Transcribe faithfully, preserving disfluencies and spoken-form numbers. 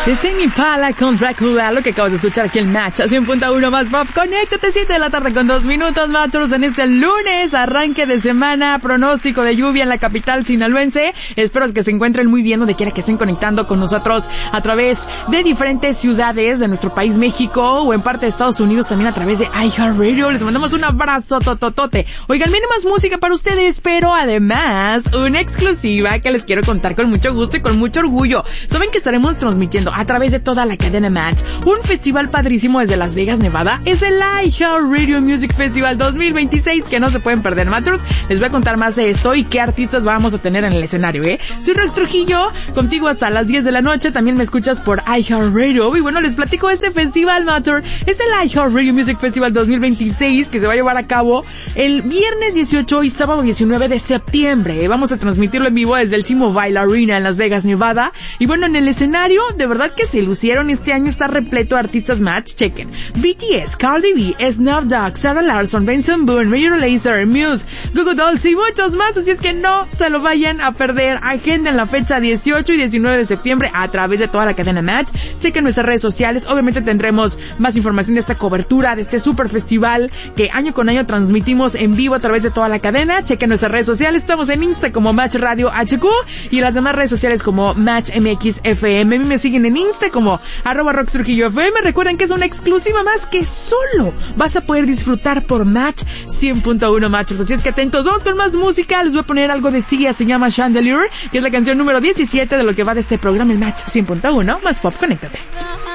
De Tame Impala con Dracula, lo que acabas de escuchar aquí en Match, a cien punto uno más pop. Conéctate, siete de la tarde con dos minutos, Matros, en este lunes, arranque de semana, pronóstico de lluvia en la capital sinaloense. Espero que se encuentren muy bien donde quiera que estén conectando con nosotros a través de diferentes ciudades de nuestro país México o en parte de Estados Unidos, también a través de iHeartRadio. Les mandamos un abrazo tototote. Oigan, viene más música para ustedes, pero además una exclusiva que les quiero contar con mucho gusto y con mucho orgullo. Saben que estaremos transmitiendo a través de toda la cadena Match un festival padrísimo desde Las Vegas, Nevada. Es el iHeartRadio Music Festival dos mil veintiséis, que no se pueden perder, Matros. Les voy a contar más de esto y qué artistas vamos a tener en el escenario, ¿eh? Soy Rox Trujillo, contigo hasta las diez de la noche. También me escuchas por iHeartRadio. Y bueno, les platico de este festival, Matros. Es el iHeartRadio Music Festival dos mil veintiséis, que se va a llevar a cabo el viernes dieciocho y sábado diecinueve de septiembre. Vamos a transmitirlo en vivo desde el T-Mobile Arena en Las Vegas, Nevada. Y bueno, en el escenario, de verdad que se lucieron. Este año está repleto de artistas Match. Chequen: B T S, Cardi B, Snoop Dogg, Sarah Larson, Benson Boone, Major Lazer, Muse, Google Dolls y muchos más. Así es que no se lo vayan a perder. Agenda en la fecha dieciocho y diecinueve de septiembre a través de toda la cadena Match. Chequen nuestras redes sociales. Obviamente tendremos más información de esta cobertura, de este super festival que año con año transmitimos en vivo a través de toda la cadena. Chequen nuestras redes sociales. Estamos en Insta como Match Radio H Q y en las demás redes sociales como Match M X F M. A mí me siguen en Insta como arroba Rox Trujillo F M. Recuerden que es una exclusiva más que solo vas a poder disfrutar por Match cien punto uno, Matchers. Así es que atentos, vamos con más música. Les voy a poner algo de Sia, se llama Chandelier, que es la canción número diecisiete de lo que va de este programa, el Match cien punto uno más pop. Conéctate.